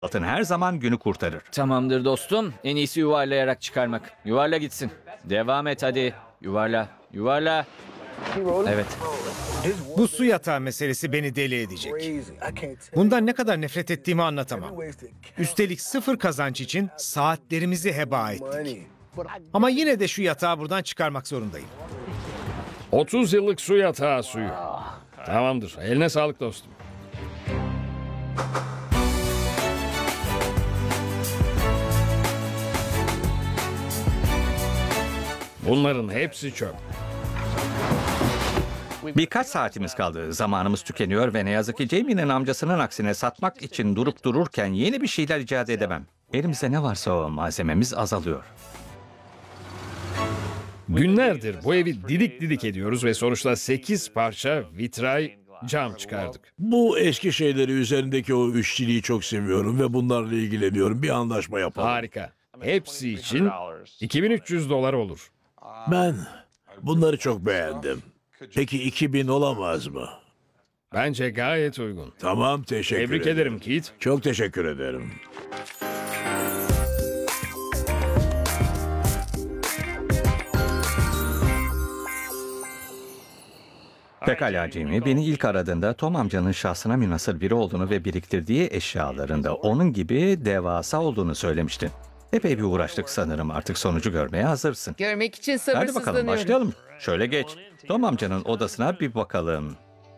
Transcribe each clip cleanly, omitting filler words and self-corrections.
Altın her zaman günü kurtarır. Tamamdır dostum. En iyisi yuvarlayarak çıkarmak. Yuvarla gitsin. Devam et hadi. Yuvarla. Yuvarla. Evet. Bu su yatağı meselesi beni deli edecek. Bundan ne kadar nefret ettiğimi anlatamam. Üstelik sıfır kazanç için saatlerimizi heba ettik. Ama yine de şu yatağı buradan çıkarmak zorundayım. 30 yıllık su yatağı suyu. Tamamdır. Eline sağlık dostum. Bunların hepsi çöp. Birkaç saatimiz kaldı. Zamanımız tükeniyor ve ne yazık ki Jamie'nin amcasının aksine satmak için durup dururken yeni bir şeyler icat edemem. Elimizde ne varsa o malzememiz azalıyor. Günlerdir bu evi didik didik ediyoruz ve sonuçta 8 parça vitray cam çıkardık. Bu eski şeyleri üzerindeki o işçiliği çok seviyorum ve bunlarla ilgileniyorum. Bir anlaşma yapalım. Harika. Hepsi için 2300 dolar olur. Ben bunları çok beğendim. Peki 2000 olamaz mı? Bence gayet uygun. Tamam, teşekkür Tebrik ederim Keith. Çok teşekkür ederim. Pekala Jamie, beni ilk aradığında Tom amcanın şahsına münhasır biri olduğunu ve biriktirdiği eşyalarında onun gibi devasa olduğunu söylemiştin. Epey bir uğraştık sanırım, artık sonucu görmeye hazırsın. Görmek için Hadi sabırsızlanıyorum. bakalım başlayalım. Şöyle geç. Tom amcanın odasına bir bakalım.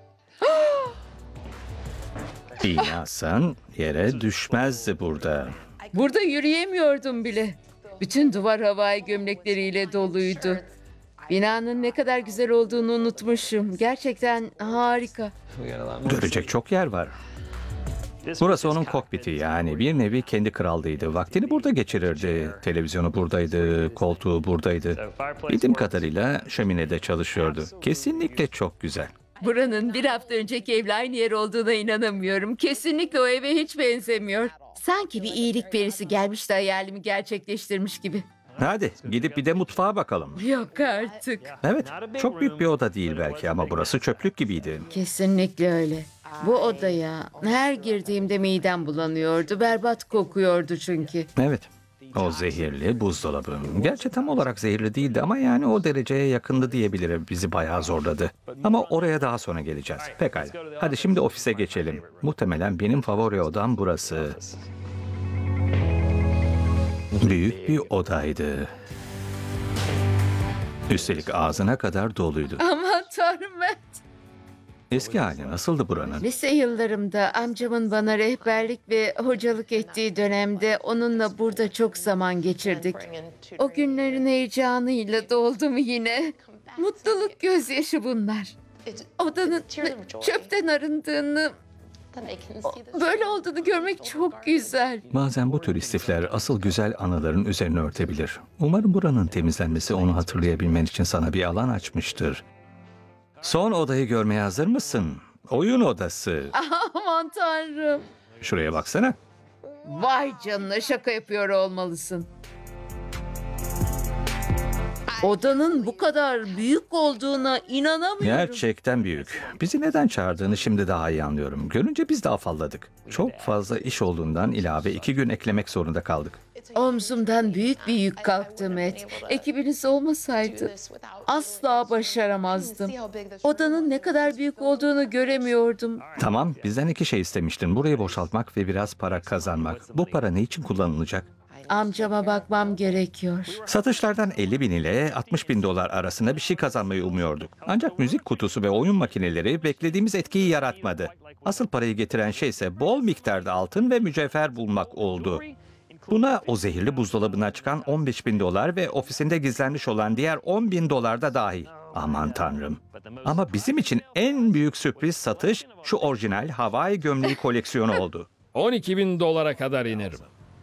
İğne atsan yere düşmezdi burada. Burada yürüyemiyordum bile. Bütün duvar havai gömlekleriyle doluydu. Binanın ne kadar güzel olduğunu unutmuşum. Gerçekten harika. Görecek çok yer var. Burası onun kokpiti, yani bir nevi kendi krallığıydı. Vaktini burada geçirirdi. Televizyonu buradaydı, koltuğu buradaydı. Bildiğim kadarıyla şöminede çalışıyordu. Kesinlikle çok güzel. Buranın bir hafta önceki evle aynı yer olduğuna inanamıyorum. Kesinlikle o eve hiç benzemiyor. Sanki bir iyilik perisi gelmiş de hayalimi gerçekleştirmiş gibi. Hadi gidip bir de mutfağa bakalım. Yok artık. Evet, çok büyük bir oda değil belki ama burası çöplük gibiydi. Kesinlikle öyle. Bu odaya her girdiğimde midem bulanıyordu. Berbat kokuyordu çünkü. Evet, o zehirli buzdolabı. Gerçi tam olarak zehirli değildi ama yani o dereceye yakındı diyebilirim. Bizi bayağı zorladı. Ama oraya daha sonra geleceğiz. Pekala. Hadi şimdi ofise geçelim. Muhtemelen benim favori odam burası. Büyük bir odaydı. Üstelik ağzına kadar doluydu. Aman tanrım ben. Eski hali nasıldı buranın? Lise yıllarımda amcamın bana rehberlik ve hocalık ettiği dönemde onunla burada çok zaman geçirdik. O günlerin heyecanıyla doldum yine. Mutluluk gözyaşı bunlar. Odanın çöpten arındığını, böyle olduğunu görmek çok güzel. Bazen bu tür istifler asıl güzel anıların üzerini örtebilir. Umarım buranın temizlenmesi onu hatırlayabilmen için sana bir alan açmıştır. Son odayı görmeye hazır mısın? Oyun odası. Aman tanrım. Şuraya baksana. Vay canına, şaka yapıyor olmalısın. Odanın bu kadar büyük olduğuna inanamıyorum. Gerçekten büyük. Bizi neden çağırdığını şimdi daha iyi anlıyorum. Görünce biz de afalladık. Çok fazla iş olduğundan ilave 2 gün eklemek zorunda kaldık. Omzumdan büyük bir yük kalktı Matt. Ekibiniz olmasaydı asla başaramazdım. Odanın ne kadar büyük olduğunu göremiyordum. Tamam, bizden 2 şey istemiştin. Burayı boşaltmak ve biraz para kazanmak. Bu para ne için kullanılacak? Amcama bakmam gerekiyor. Satışlardan 50 bin ile 60 bin dolar arasında bir şey kazanmayı umuyorduk. Ancak müzik kutusu ve oyun makineleri beklediğimiz etkiyi yaratmadı. Asıl parayı getiren şey ise bol miktarda altın ve mücevher bulmak oldu. Buna o zehirli buzdolabından çıkan 15 bin dolar ve ofisinde gizlenmiş olan diğer 10 bin dolar da dahil. Aman tanrım. Ama bizim için en büyük sürpriz satış şu orijinal Hawaii gömleği koleksiyonu oldu. 12.000 dolara kadar inerim.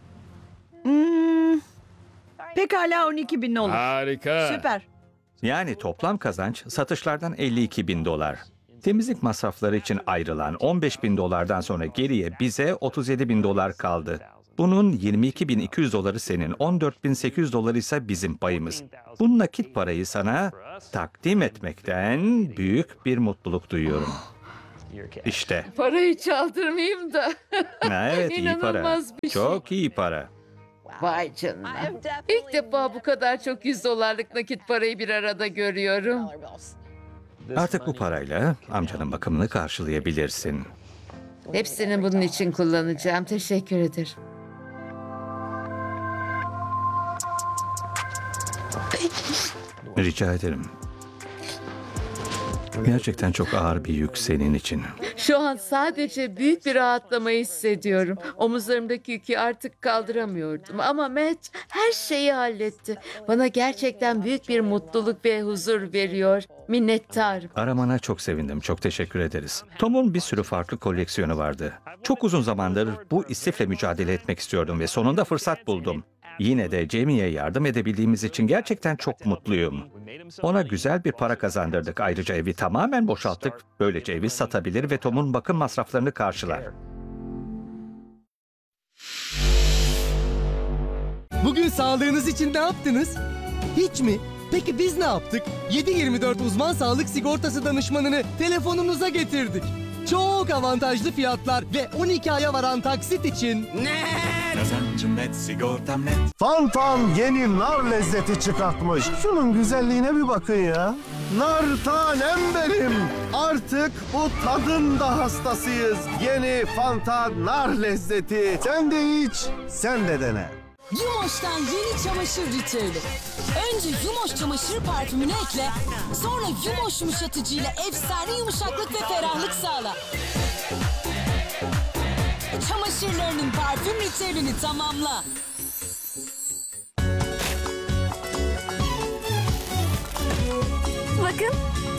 Pekala 12.000 olur. Harika. Süper. Yani toplam kazanç satışlardan 52 bin dolar. Temizlik masrafları için ayrılan 15 bin dolardan sonra geriye bize 37 bin dolar kaldı. Bunun 22.200 doları senin, 14.800 doları ise bizim payımız. Bu nakit parayı sana takdim etmekten büyük bir mutluluk duyuyorum. İşte. Parayı çaldırmayayım da. Ha, evet, iyi para. İnanılmaz bir şey. Çok iyi para. Vay canına. İlk defa bu kadar çok $100 nakit parayı bir arada görüyorum. Artık bu parayla amcanın bakımını karşılayabilirsin. Hepsini bunun için kullanacağım. Teşekkür ederim. Rica ederim. Gerçekten çok ağır bir yük senin için. Şu an sadece büyük bir rahatlamayı hissediyorum. Omuzlarımdaki yükü artık kaldıramıyordum. Ama Matt her şeyi halletti. Bana gerçekten büyük bir mutluluk ve huzur veriyor. Minnettarım. Aramana çok sevindim. Çok teşekkür ederiz. Tom'un bir sürü farklı koleksiyonu vardı. Çok uzun zamandır bu istifle mücadele etmek istiyordum ve sonunda fırsat buldum. Yine de Jamie'ye yardım edebildiğimiz için gerçekten çok mutluyum. Ona güzel bir para kazandırdık. Ayrıca evi tamamen boşalttık. Böylece evi satabilir ve Tom'un bakım masraflarını karşılar. Bugün sağlığınız için ne yaptınız? Hiç mi? Peki biz ne yaptık? 7/24 uzman sağlık sigortası danışmanını telefonunuza getirdik. Çok avantajlı fiyatlar ve 12 aya varan taksit için... Kazancım net, sigortam net. Fantan yeni nar lezzeti çıkartmış. Şunun güzelliğine bir bakın ya. Nar tanem benim. Artık bu tadın da hastasıyız. Yeni Fantan nar lezzeti. Sen de iç, sen de dene. Yumoş'tan yeni çamaşır ritüeli. Önce Yumoş çamaşır parfümünü ekle, sonra Yumoş yumuşatıcıyla efsane yumuşaklık ve ferahlık sağla. Çamaşırlarının parfüm ritüelini tamamla. Bakın